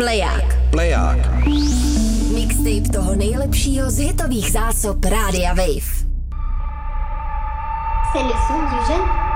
Pleják. Mixtape toho nejlepšího z hitových zásob Rádia Wave. C'est le son du jeune